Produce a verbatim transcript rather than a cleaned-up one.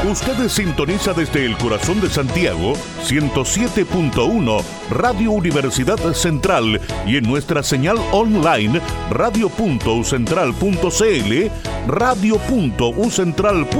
Usted sintoniza desde el corazón de Santiago ciento siete punto uno Radio Universidad Central y en nuestra señal online radio punto u central punto c l, radio punto u central punto c l.